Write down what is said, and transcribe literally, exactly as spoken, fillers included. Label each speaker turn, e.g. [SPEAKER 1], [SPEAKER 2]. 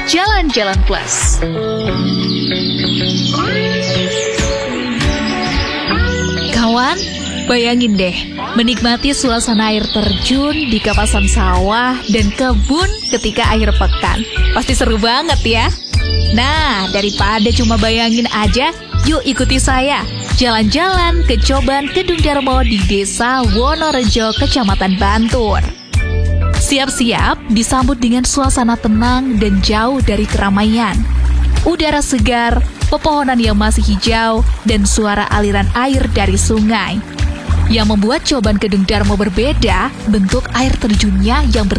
[SPEAKER 1] Jalan-Jalan Plus. Kawan, bayangin deh, menikmati suasana air terjun di kawasan sawah dan kebun ketika akhir pekan. Pasti seru banget ya. Nah, daripada cuma bayangin aja, yuk ikuti saya jalan-jalan ke Coban Kedung Darmo di Desa Wonorejo, Kecamatan Bantul. Siap-siap disambut dengan suasana tenang dan jauh dari keramaian. Udara segar, pepohonan yang masih hijau, dan suara aliran air dari sungai. Yang membuat Coban Kedung Darmo berbeda, bentuk air terjunnya yang ber